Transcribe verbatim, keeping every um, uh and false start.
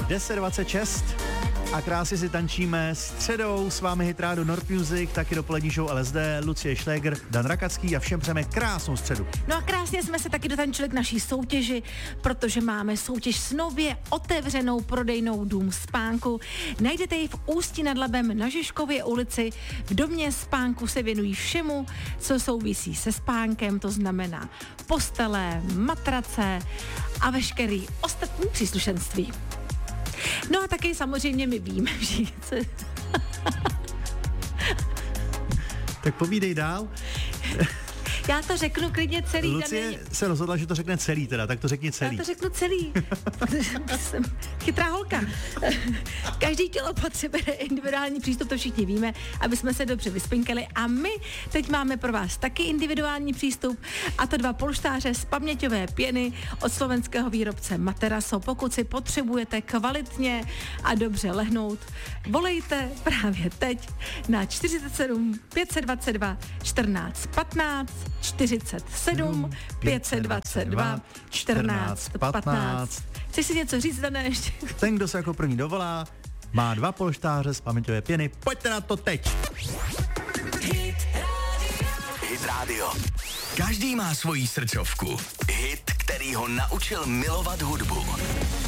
deset dvacet šest a krásně si tančíme středou, s vámi Hit Radio Nord Music, taky dopolední show L S D, Lucie Šléger, Dan Rakacký a všem přejeme krásnou středu. No a krásně jsme se taky dotančili k naší soutěži, protože máme soutěž s nově otevřenou prodejnou Dům spánku. Najdete ji v Ústí nad Labem na Žižkově ulici. V domě spánku se věnují všemu, co souvisí se spánkem, to znamená postele, matrace a veškerý ostatní příslušenství. No a taky samozřejmě my víme, že se... Tak povídej dál. Já to řeknu klidně celý. Lucie daný... se rozhodla, že to řekne celý teda, tak to řekni celý. Já to řeknu celý, protože jsem chytrá holka. Každý tělo potřebuje individuální přístup, to všichni víme, aby jsme se dobře vyspinkali a my teď máme pro vás taky individuální přístup a to dva polštáře z paměťové pěny od slovenského výrobce Materaso. Pokud si potřebujete kvalitně a dobře lehnout, volejte právě teď na čtyřicet sedm pět set dvacet dva čtrnáct patnáct čtyřicet sedm pět set dvacet dva čtrnáct patnáct. Chceš si něco říct, Dané, ještě? Ten, kdo se jako první dovolá, má dva polštáře z paměťové pěny. Pojďte na to teď. Hit Radio. Každý má svoji srdcovku. Hit, který ho naučil milovat hudbu.